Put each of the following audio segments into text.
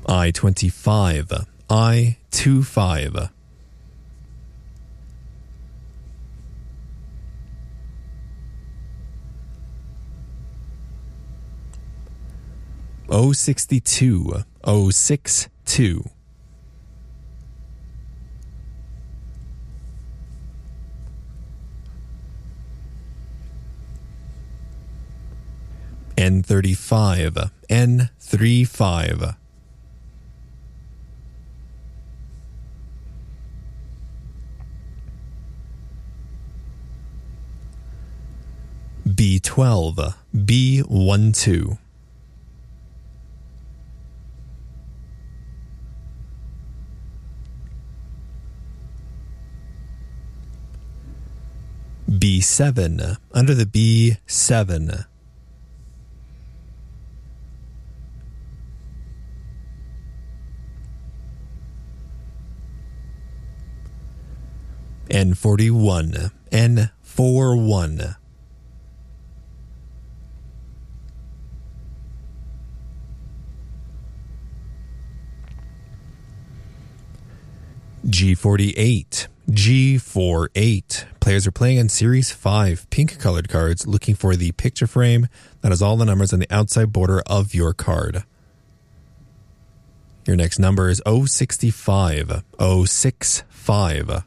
I-25, I-25. O62, O62. N35, N35. B12, B12. B7, under the B7. N41, N41. G48, G48. Players are playing on Series 5 pink colored cards looking for the picture frame that has all the numbers on the outside border of your card. Your next number is 065, 065.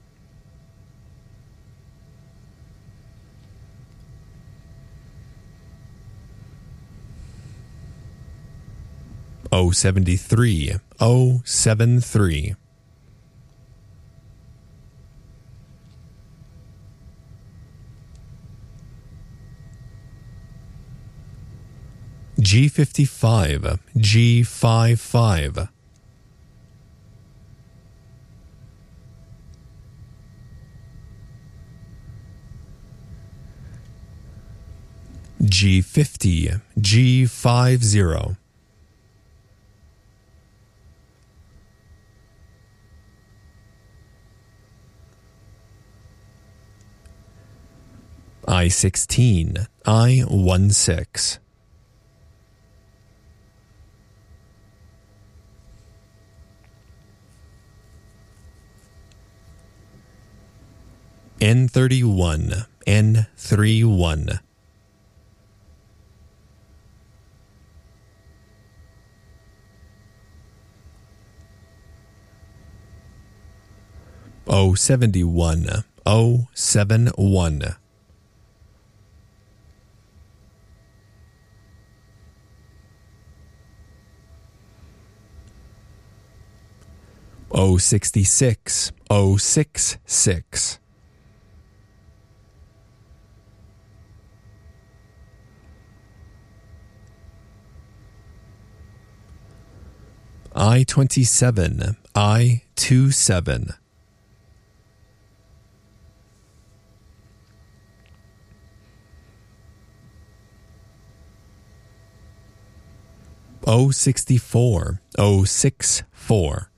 O73, O73. G55, G55. G50, G50. I16, I16. N31, N31. O71, O71. O66, O66. I27, I27. O64, O64.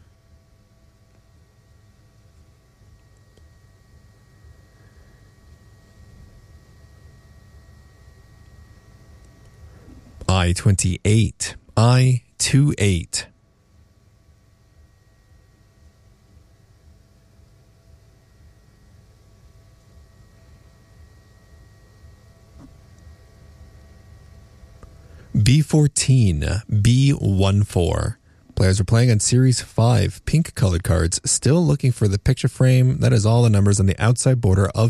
I28, I28. B14, B14. Players are playing on Series 5 pink colored cards, still looking for the picture frame that has all the numbers on the outside border of